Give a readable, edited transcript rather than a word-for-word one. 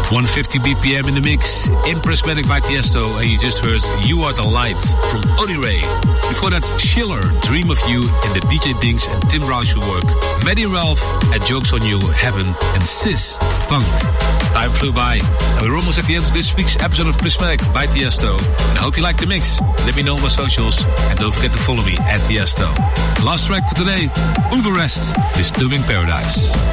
150 BPM in the mix, Prismatic by Tiesto, and you just heard You Are the Light from Oli Ray. Before that, Schiller, Dream of You in the DJ Dinks and Tim Brown's work. Maddie Ralph and Jokes on You, Heaven, and Sis, Funk. Time flew by, and we're almost at the end of this week's episode of Prismatic by Tiesto. And I hope you liked the mix. Let me know on my socials, and don't forget to follow me at Tiesto. Last track for today, Uber Rest, Disturbing Paradise.